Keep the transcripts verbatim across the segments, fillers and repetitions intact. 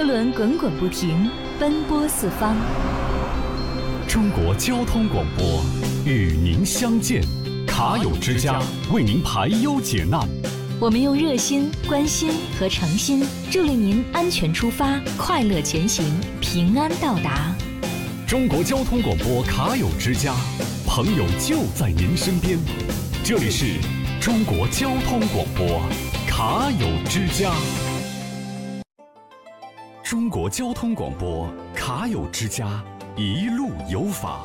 轮滚滚不停，奔波四方。 中国交通广播与您相见，卡友之家为您排忧解难。 我们用热心、关心和诚心助力您安全出发，快乐前行，平安到达。 中国交通广播卡友之家，朋友就在您身边。这里是中国交通广播卡友之家。中国交通广播卡友之家，一路有法。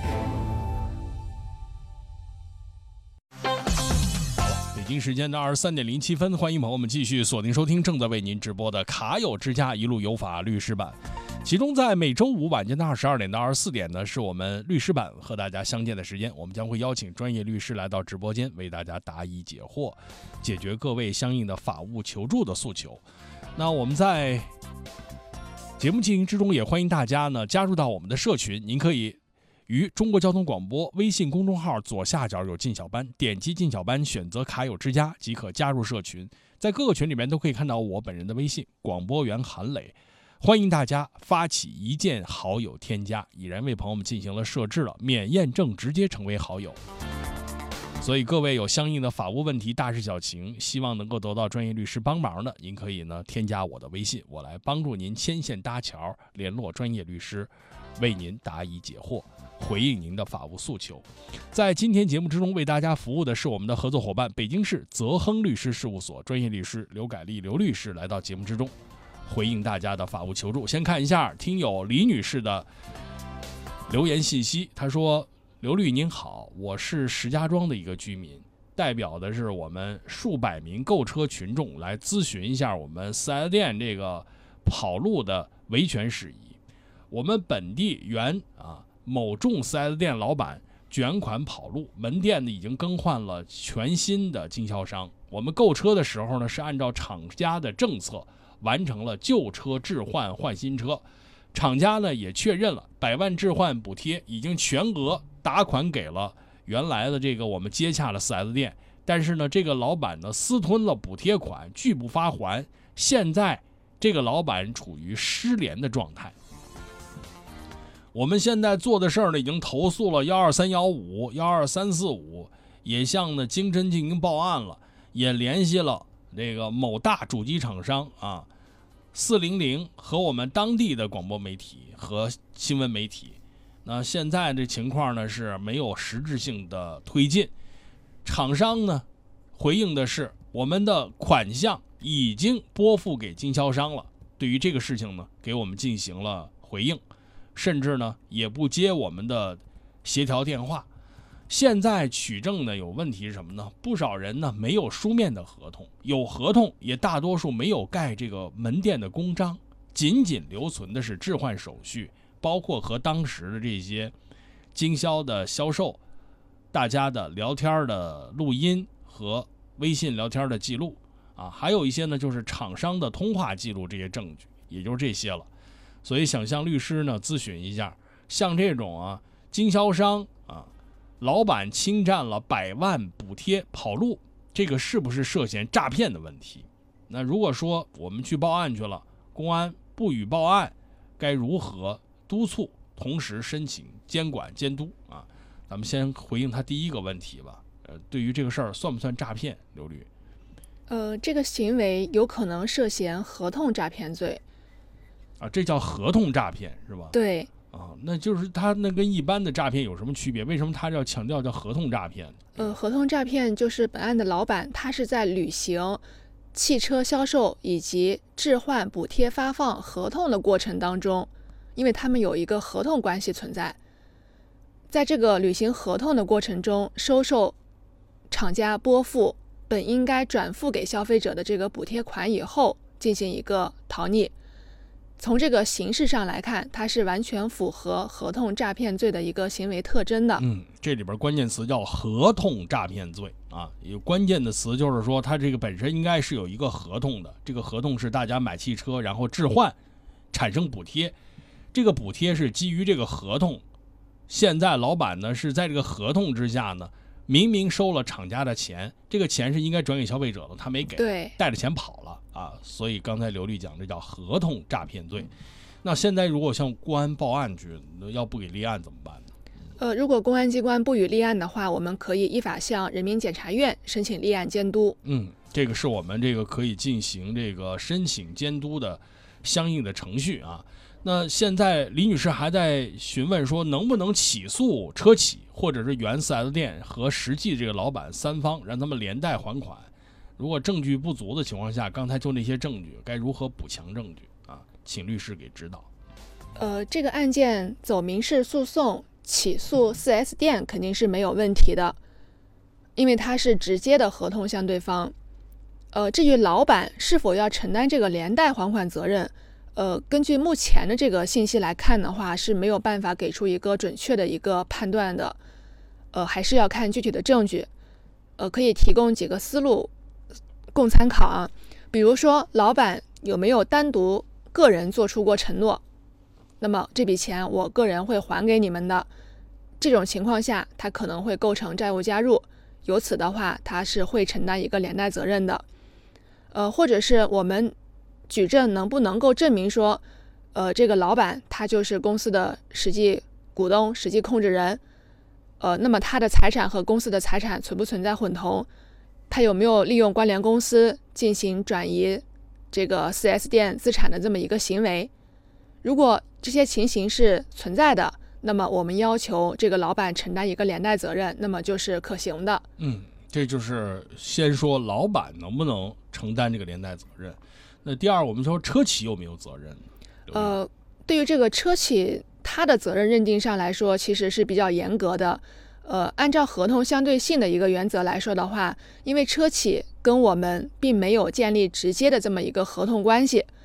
北京时间的二十三点零七分，欢迎朋友们继续锁定收听正在为您直播的卡友之家一路有法律师版。其中在每周五晚间的二十二点到二十四点呢，是我们律师版和大家相见的时间。我们将会邀请专业律师来到直播间，为大家答疑解惑，解决各位相应的法务求助的诉求。那我们在节目进行之中，也欢迎大家呢加入到我们的社群。您可以于中国交通广播微信公众号左下角有进小班，点击进小班，选择卡友之家即可加入社群。在各个群里面都可以看到我本人的微信广播员韩磊。欢迎大家发起一键好友添加，已然为朋友们进行了设置了，免验证直接成为好友。所以各位有相应的法务问题，大事小情，希望能够得到专业律师帮忙的，您可以呢添加我的微信，我来帮助您牵线搭桥，联络专业律师，为您答疑解惑，回应您的法务诉求。在今天节目之中为大家服务的是我们的合作伙伴北京市泽亨律师事务所专业律师刘改丽刘律师来到节目之中，回应大家的法务求助。先看一下听友李女士的留言信息，她说：刘律您好，我是石家庄的一个居民，代表的是我们数百名购车群众来咨询一下我们 四 S 店这个跑路的维权事宜。我们本地原啊某众 四 S 店老板卷款跑路，门店呢已经更换了全新的经销商。我们购车的时候呢是按照厂家的政策完成了旧车置换换新车，厂家呢也确认了百万置换补贴已经全额打款给了原来的这个我们接洽的 四 S 店，但是呢这个老板呢私吞了补贴款，拒不发还，现在这个老板处于失联的状态。我们现在做的事儿呢已经投诉了一二三一五、一二三四五，也向呢经侦进行报案了，也联系了这个某大主机厂商啊四零零和我们当地的广播媒体和新闻媒体。那现在这情况呢是没有实质性的推进，厂商呢回应的是我们的款项已经拨付给经销商了，对于这个事情呢给我们进行了回应，甚至呢也不接我们的协调电话。现在取证呢有问题是什么呢？不少人呢没有书面的合同，有合同也大多数没有盖这个门店的公章，仅仅留存的是置换手续，包括和当时的这些经销的销售大家的聊天的录音和微信聊天的记录啊，还有一些呢就是厂商的通话记录，这些证据也就是这些了。所以想向律师呢咨询一下，像这种啊经销商啊老板侵占了百万补贴跑路，这个是不是涉嫌诈骗的问题？那如果说我们去报案去了，公安不予报案，该如何督促，同时申请监管监督啊？咱们先回应他第一个问题吧。呃，对于这个事儿算不算诈骗，刘律？ 呃，这个行为有可能涉嫌合同诈骗罪。 啊，这叫合同诈骗是吧？ 对。 啊，那就是他那跟一般的诈骗有什么区别？为什么他要强调叫合同诈骗？ 呃，合同诈骗就是本案的老板他是在履行汽车销售以及置换补贴发放合同的过程当中，因为他们有一个合同关系存在，在这个履行合同的过程中，收受厂家拨付本应该转付给消费者的这个补贴款以后，进行一个逃匿。从这个形式上来看，它是完全符合合同诈骗罪的一个行为特征的。 嗯，这里边关键词叫合同诈骗罪啊，有关键的词就是说，它这个本身应该是有一个合同的，这个合同是大家买汽车然后置换产生补贴，这个补贴是基于这个合同。现在老板呢是在这个合同之下呢明明收了厂家的钱，这个钱是应该转给消费者的，他没给， 对， 带着钱跑了啊！所以刚才刘律讲，这叫合同诈骗罪。那现在如果向公安报案去，要不给立案怎么办呢？ 呃，如果公安机关不予立案的话，我们可以依法向人民检察院申请立案监督。 嗯，这个是我们这个可以进行这个申请监督的相应的程序啊。那现在李女士还在询问说，能不能起诉车企或者是原 四 S 店和实际这个老板三方，让他们连带还款？如果证据不足的情况下，刚才就那些证据该如何补强证据啊？请律师给指导。 呃，这个案件走民事诉讼起诉 四 S 店肯定是没有问题的，因为它是直接的合同相对方。呃，至于老板是否要承担这个连带还款责任，呃，根据目前的这个信息来看的话，是没有办法给出一个准确的一个判断的。呃，还是要看具体的证据。呃，可以提供几个思路供参考啊。比如说，老板有没有单独个人做出过承诺？那么这笔钱我个人会还给你们的。这种情况下，他可能会构成债务加入，由此的话，他是会承担一个连带责任的。呃，或者是我们举证能不能够证明说，呃，这个老板他就是公司的实际股东、实际控制人，呃，那么他的财产和公司的财产存不存在混同？他有没有利用关联公司进行转移这个 四 S 店资产的这么一个行为？如果这些情形是存在的，那么我们要求这个老板承担一个连带责任，那么就是可行的。 嗯，这就是先说老板能不能承担这个连带责任。那第二，我们说车企有没有责任？ 呃，对于这个车企，它的责任认定上来说，其实是比较严格的。呃，按照合同相对性的一个原则来说的话，因为车企跟我们并没有建立直接的这么一个合同关系，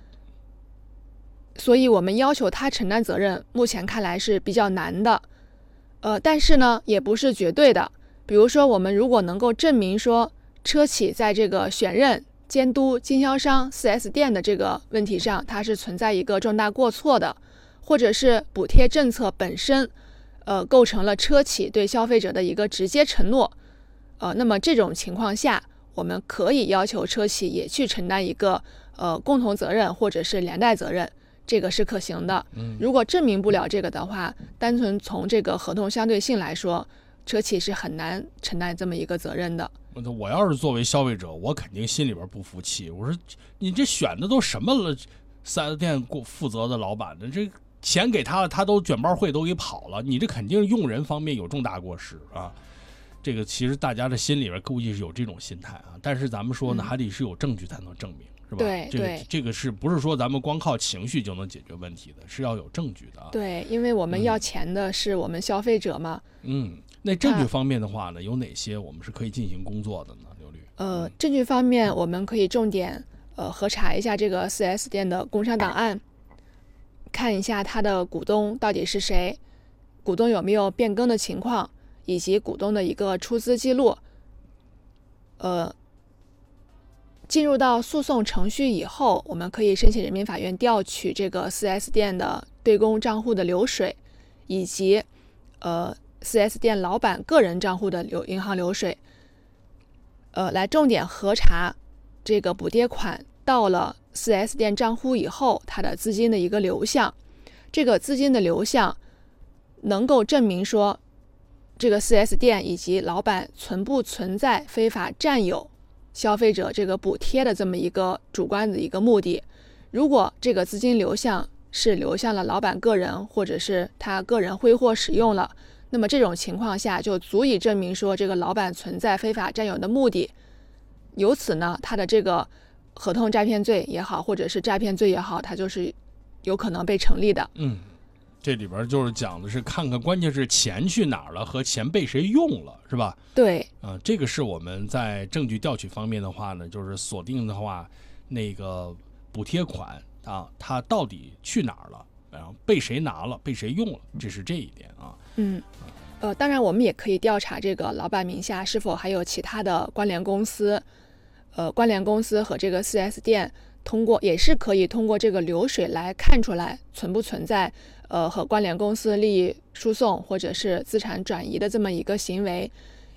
所以我们要求他承担责任，目前看来是比较难的。呃，但是呢，也不是绝对的。比如说，我们如果能够证明说，车企在这个选任、监督经销商 四 S 店的这个问题上，它是存在一个重大过错的，或者是补贴政策本身，呃，构成了车企对消费者的一个直接承诺，呃，那么这种情况下，我们可以要求车企也去承担一个呃共同责任或者是连带责任，这个是可行的。如果证明不了这个的话，单纯从这个合同相对性来说，车企是很难承担这么一个责任的。 我要是作为消费者，我肯定心里边不服气。我说，你这选的都什么了？四 S 店负责的老板的这钱给他了，他都卷包会都给跑了，你这肯定用人方面有重大过失啊！这个其实大家的心里边估计是有这种心态啊。但是咱们说呢，还得是有证据才能证明，是吧？ 对这个对， 这个是不是说咱们光靠情绪就能解决问题的？是要有证据的啊。 对，因为我们要钱的是我们消费者嘛。 嗯，那证据方面的话呢，有哪些我们是可以进行工作的呢？刘律？ 呃，证据方面，我们可以重点呃核查一下这个 四 S 店的工商档案，看一下它的股东到底是谁，股东有没有变更的情况，以及股东的一个出资记录。呃，进入到诉讼程序以后，我们可以申请人民法院调取这个 四 S 店的对公账户的流水，以及呃 四 S 店老板个人账户的流银行流水，呃，来重点核查这个补贴款到了四 S 店账户以后，它的资金的一个流向。这个资金的流向能够证明说，这个 四 S 店以及老板存不存在非法占有消费者这个补贴的这么一个主观的一个目的。如果这个资金流向是流向了老板个人，或者是他个人挥霍使用了，那么这种情况下就足以证明说这个老板存在非法占有的目的。由此呢，他的这个合同诈骗罪也好，或者是诈骗罪也好，它就是有可能被成立的。 嗯，这里边就是讲的是看看，关键是钱去哪儿了和钱被谁用了，是吧？ 对， 啊、呃，这个是我们在证据调取方面的话呢，就是锁定的话，那个补贴款啊，它到底去哪儿了，然后被谁拿了，被谁用了，这是这一点啊。 嗯，呃，当然我们也可以调查这个老板名下是否还有其他的关联公司，呃，关联公司和这个 四 S 店通过也是可以通过这个流水来看出来存不存在呃和关联公司利益输送或者是资产转移的这么一个行为。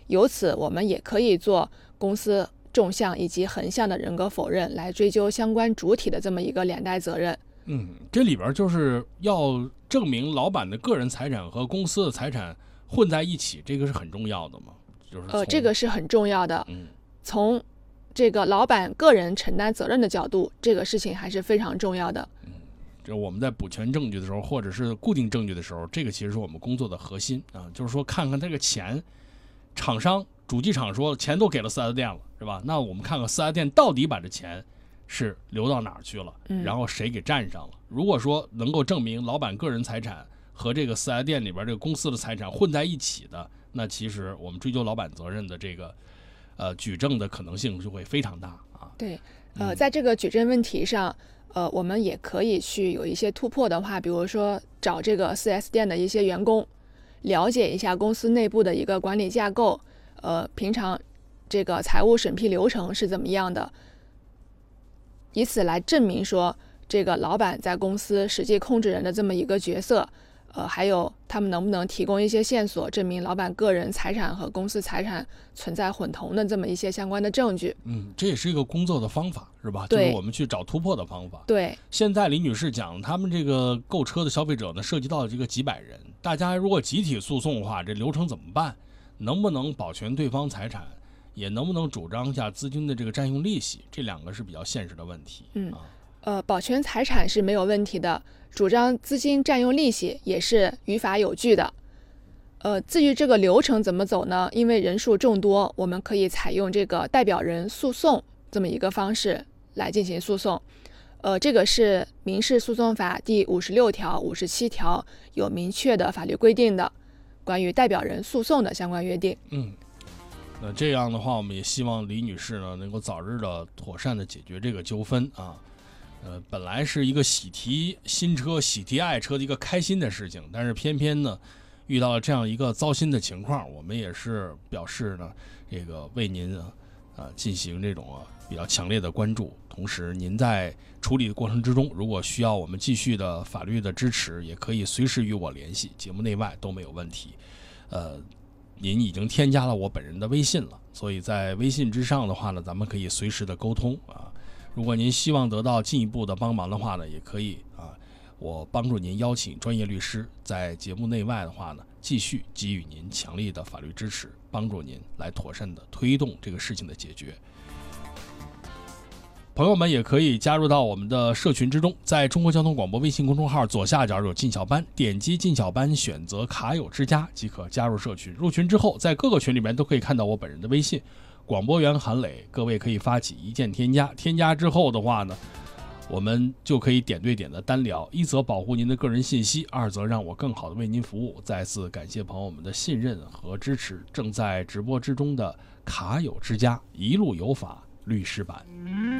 由此我们也可以做公司纵向以及横向的人格否认，来追究相关主体的这么一个连带责任。 嗯，这里边就是要证明老板的个人财产和公司的财产混在一起，这个是很重要的嘛？就是呃，这个是很重要的。 嗯， 从这个老板个人承担责任的角度，这个事情还是非常重要的。 嗯，就我们在补全证据的时候，或者是固定证据的时候，这个其实是我们工作的核心啊，就是说看看这个钱，厂商主机厂说钱都给了四 S 店了，是吧？那我们看看四 S 店到底把这钱是流到哪儿去了， 嗯、 然后谁给占上了。如果说能够证明老板个人财产和这个四 S 店里边这个公司的财产混在一起的，那其实我们追究老板责任的这个呃举证的可能性就会非常大啊。 对，呃，在这个举证问题上，呃，我们也可以去有一些突破的话，比如说找这个 四 S 店的一些员工，了解一下公司内部的一个管理架构，呃，平常这个财务审批流程是怎么样的，以此来证明说这个老板在公司实际控制人的这么一个角色。呃，还有他们能不能提供一些线索，证明老板个人财产和公司财产存在混同的这么一些相关的证据？ 嗯，这也是一个工作的方法，是吧？ 对， 就是我们去找突破的方法。 对， 现在李女士讲，他们这个购车的消费者呢，涉及到这个几百人，大家如果集体诉讼的话，这流程怎么办？能不能保全对方财产？也能不能主张一下资金的这个占用利息？这两个是比较现实的问题。 嗯， 啊、 呃，保全财产是没有问题的。主张资金占用利息也是于法有据的。呃，至于这个流程怎么走呢？因为人数众多，我们可以采用这个代表人诉讼这么一个方式来进行诉讼。呃，这个是民事诉讼法第五十六条、五十七条有明确的法律规定的关于代表人诉讼的相关约定。 嗯，那这样的话，我们也希望李女士呢能够早日的妥善的解决这个纠纷啊。呃，本来是一个喜提新车、喜提爱车的一个开心的事情，但是偏偏呢，遇到了这样一个糟心的情况，我们也是表示呢，这个为您啊，呃，进行这种啊比较强烈的关注。同时，您在处理的过程之中，如果需要我们继续的法律的支持，也可以随时与我联系，节目内外都没有问题。呃，您已经添加了我本人的微信了，所以在微信之上的话呢，咱们可以随时的沟通啊。如果您希望得到进一步的帮忙的话呢，也可以啊，我帮助您邀请专业律师，在节目内外的话呢，继续给予您强力的法律支持，帮助您来妥善的推动这个事情的解决。朋友们也可以加入到我们的社群之中，在中国交通广播微信公众号左下角有进小班，点击进小班，选择卡友之家即可加入社群。入群之后，在各个群里面都可以看到我本人的微信。广播员韩磊，各位可以发起一键添加，添加之后的话呢，我们就可以点对点的单聊，一则保护您的个人信息，二则让我更好的为您服务。再次感谢朋友们的信任和支持。正在直播之中的卡友之家一路有法律师版。